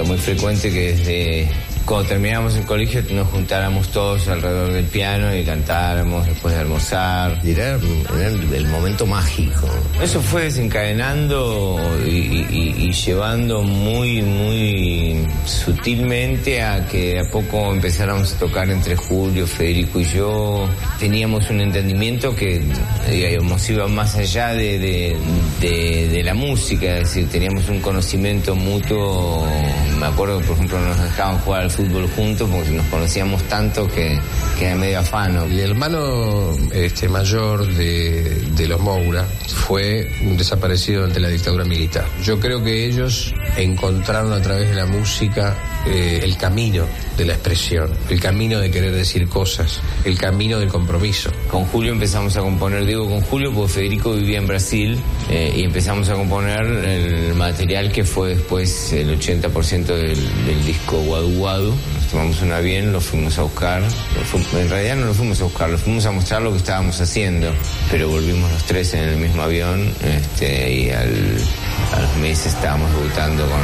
era muy frecuente que desde cuando terminábamos el colegio nos juntáramos todos alrededor del piano y cantáramos después de almorzar. Era el momento mágico. Eso fue desencadenando y llevando muy sutilmente a que de a poco empezáramos a tocar entre Julio, Federico y yo. Teníamos un entendimiento que, digamos, iba más allá de la música, es decir, teníamos un conocimiento mutuo. Me acuerdo, por ejemplo, nos dejaban jugar al fútbol juntos porque nos conocíamos tanto que era medio afano. El hermano mayor de los Moura fue desaparecido ante la dictadura militar. Yo creo que ellos encontraron a través de la música el camino de la expresión, el camino de querer decir cosas, el camino del compromiso. Con Julio empezamos a componer, digo con Julio porque Federico vivía en Brasil, y empezamos a componer el material que fue después el 80% del disco Guadu Guadu. Nos tomamos un avión, lo fuimos a buscar, en realidad no lo fuimos a buscar, lo fuimos a mostrar lo que estábamos haciendo, pero volvimos los tres en el mismo avión, y a los meses estábamos debutando con